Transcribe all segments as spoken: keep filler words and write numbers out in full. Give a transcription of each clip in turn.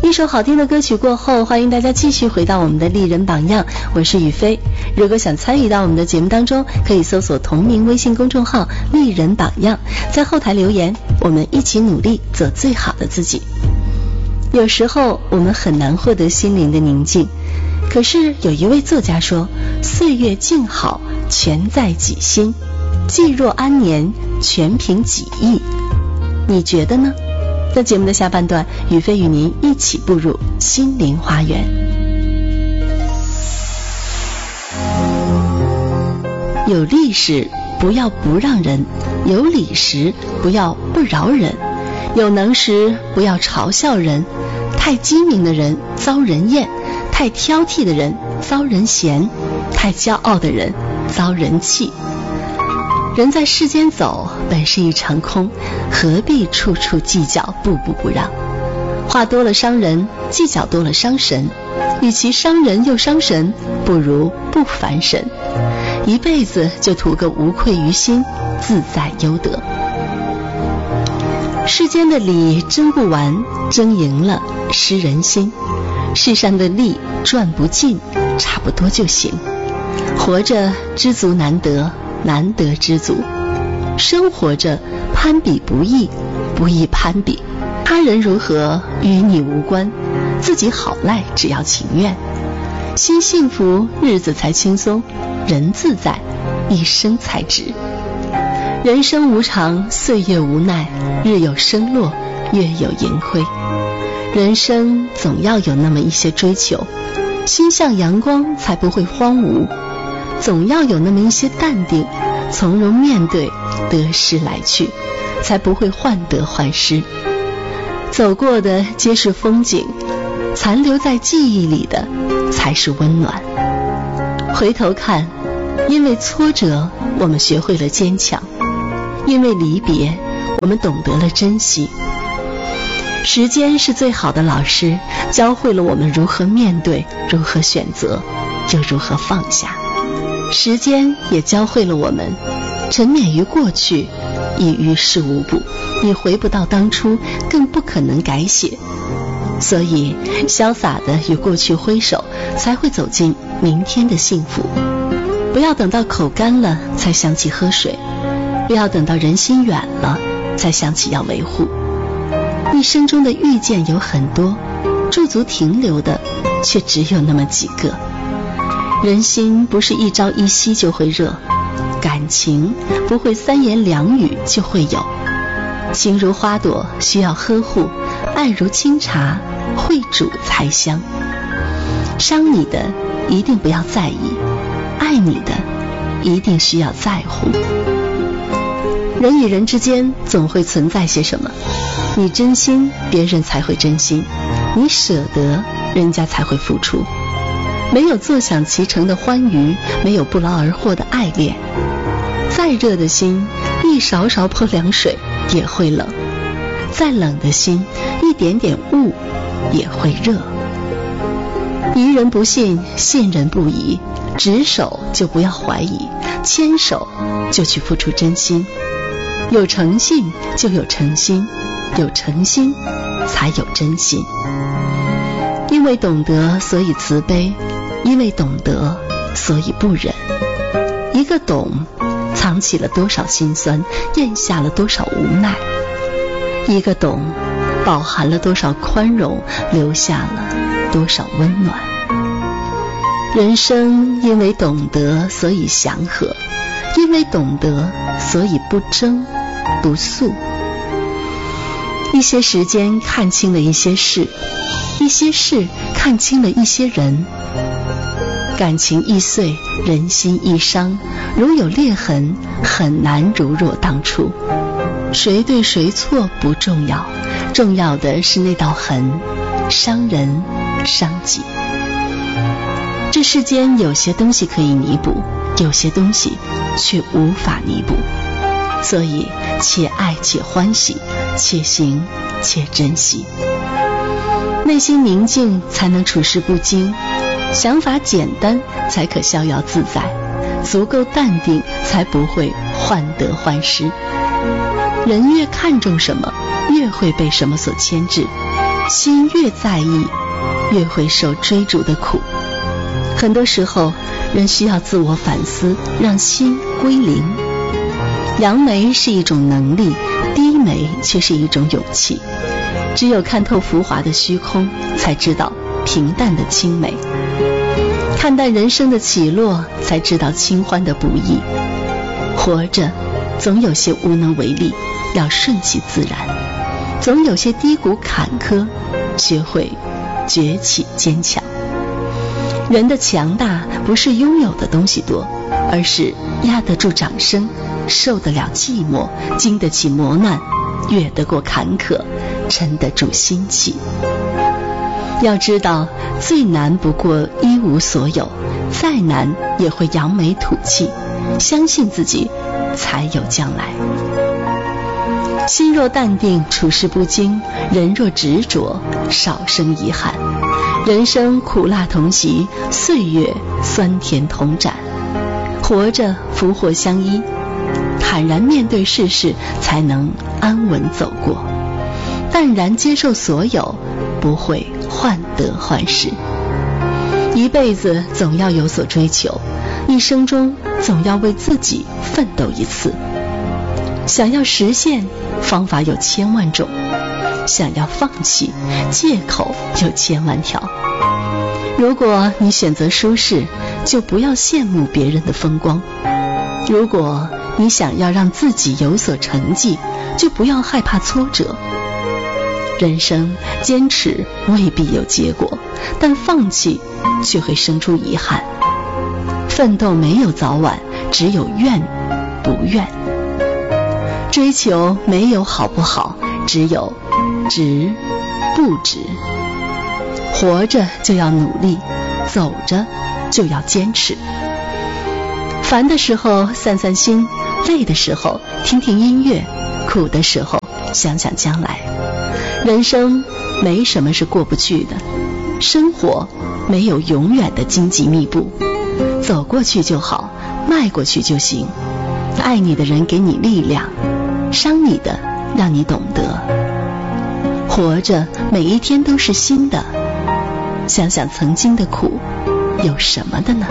一首好听的歌曲过后，欢迎大家继续回到我们的丽人榜样，我是雨飞。如果想参与到我们的节目当中，可以搜索同名微信公众号丽人榜样，在后台留言，我们一起努力做最好的自己。有时候我们很难获得心灵的宁静，可是有一位作家说，岁月静好全在己心，既若安年全凭己意。你觉得呢？在节目的下半段，雨飞与您一起步入心灵花园。有力时不要不让人，有理时不要不饶人，有能时不要嘲笑人。太机敏的人遭人厌，太挑剔的人遭人嫌，太骄傲的人遭人气。人在世间走，本是一场空，何必处处计较，步步不让。话多了伤人，计较多了伤神，与其伤人又伤神，不如不烦神。一辈子就图个无愧于心，自在优得。世间的理争不完，争赢了失人心。世上的利赚不尽，差不多就行。活着知足难得，难得知足。生活着攀比不易，不易攀比。他人如何与你无关，自己好赖只要情愿。心幸福日子才轻松，人自在一生才值。人生无常，岁月无奈，日有升落，月有盈亏。人生总要有那么一些追求，心向阳光才不会荒芜。总要有那么一些淡定，从容面对得失来去，才不会患得患失。走过的皆是风景，残留在记忆里的才是温暖。回头看，因为挫折我们学会了坚强，因为离别我们懂得了珍惜。时间是最好的老师，教会了我们如何面对，如何选择，又如何放下。时间也教会了我们，沉湎于过去已于事无补，你回不到当初，更不可能改写。所以潇洒地与过去挥手，才会走进明天的幸福。不要等到口干了才想起喝水，不要等到人心远了才想起要维护。一生中的遇见有很多，驻足停留的却只有那么几个。人心不是一朝一夕就会热，感情不会三言两语就会有。情如花朵需要呵护，爱如清茶会煮才香。伤你的一定不要在意，爱你的一定需要在乎。人与人之间总会存在些什么，你真心别人才会真心，你舍得人家才会付出。没有坐享其成的欢愉，没有不劳而获的爱恋。再热的心，一勺勺泼凉水也会冷；再冷的心，一点点雾也会热。疑人不信，信人不疑。执手就不要怀疑，牵手就去付出真心。有诚信就有诚心，有诚心才有真心。因为懂得，所以慈悲；因为懂得，所以不忍。一个懂，藏起了多少心酸，咽下了多少无奈；一个懂，饱含了多少宽容，留下了多少温暖。人生因为懂得，所以祥和；因为懂得，所以不争不诉。一些时间看清了一些事，一些事看清了一些人。感情易碎，人心易伤，如有裂痕，很难如若当初。谁对谁错不重要，重要的是那道痕，伤人伤己。这世间有些东西可以弥补，有些东西却无法弥补。所以且爱且欢喜，且行且珍惜。内心宁静才能处事不惊，想法简单才可逍遥自在，足够淡定才不会患得患失。人越看重什么，越会被什么所牵制。 心越在意，越会受追逐的苦。很多时候，人需要自我反思，让心归零。扬眉是一种能力，低眉却是一种勇气。只有看透浮华的虚空，才知道平淡的清美。看淡人生的起落，才知道清欢的不易。活着，总有些无能为力，要顺其自然；总有些低谷坎坷，学会崛起坚强。人的强大不是拥有的东西多，而是压得住掌声，受得了寂寞，经得起磨难，越得过坎坷，沉得住心气。要知道，最难不过一无所有，再难也会扬眉吐气，相信自己才有将来。心若淡定，处事不惊；人若执着，少生遗憾。人生苦辣同席，岁月酸甜同盏。活着福祸相依，坦然面对世事，才能安稳走过。淡然接受所有，不会患得患失。一辈子总要有所追求，一生中总要为自己奋斗一次。想要实现，方法有千万种；想要放弃，借口有千万条。如果你选择舒适，就不要羡慕别人的风光；如果你想要让自己有所成绩，就不要害怕挫折。人生坚持未必有结果，但放弃却会生出遗憾。奋斗没有早晚，只有愿不愿。追求没有好不好，只有值不值。活着就要努力，走着就要坚持。烦的时候散散心，累的时候听听音乐，苦的时候想想将来。人生没什么是过不去的，生活没有永远的荆棘密布，走过去就好，迈过去就行。爱你的人给你力量，伤你的让你懂得。活着每一天都是新的，想想曾经的苦有什么的呢？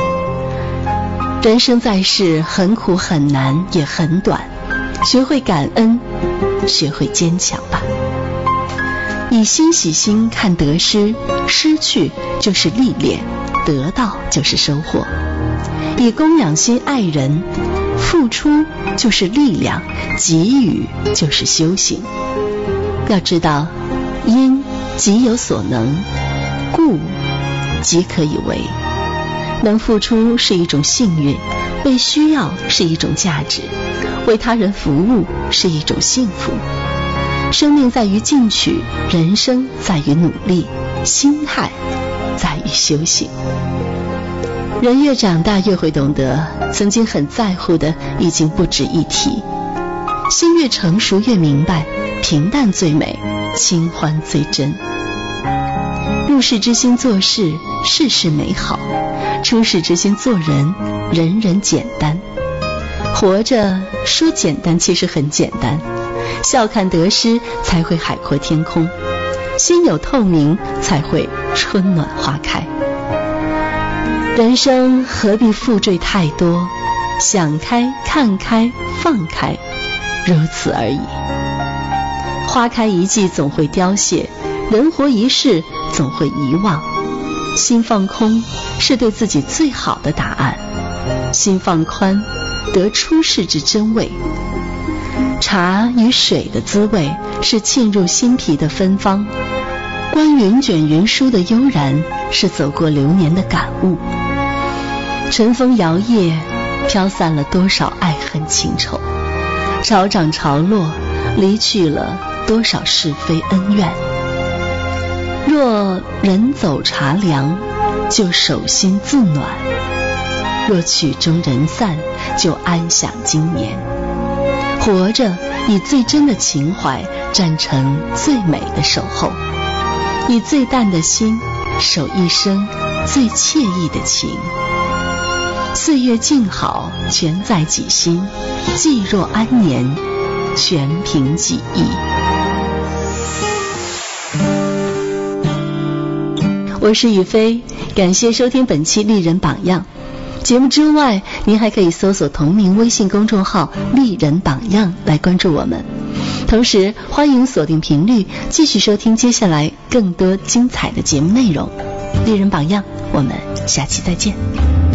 人生在世，很苦很难也很短，学会感恩，学会坚强吧。以心洗心看得失，失去就是历练，得到就是收获。以供养心爱人，付出就是力量，给予就是修行。要知道，因己有所能，故即可以为。能付出是一种幸运，被需要是一种价值，为他人服务是一种幸福。生命在于进取，人生在于努力，心态在于修行。人越长大越会懂得，曾经很在乎的已经不值一提。心越成熟越明白，平淡最美，清欢最真。入世之心做事，事事美好；出世之心做人，人人简单。活着说简单，其实很简单。笑看得失，才会海阔天空；心有透明，才会春暖花开。人生何必负坠太多，想开看开放开，如此而已。花开一季总会凋谢，人活一世总会遗忘。心放空是对自己最好的答案，心放宽得出世之真味。茶与水的滋味是沁入心脾的芬芳，观云卷云舒的悠然是走过流年的感悟。晨风摇曳，飘散了多少爱恨情仇，潮涨潮落，离去了多少是非恩怨。若人走茶凉，就手心自暖；若曲终人散，就安享今年。活着，以最真的情怀站成最美的守候，以最淡的心守一生最惬意的情。岁月静好，全在己心；既若安年，全凭己意。 我是雨飞，感谢收听本期丽人榜样。节目之外，您还可以搜索同名微信公众号丽人榜样来关注我们，同时欢迎锁定频率继续收听接下来更多精彩的节目内容。丽人榜样，我们下期再见。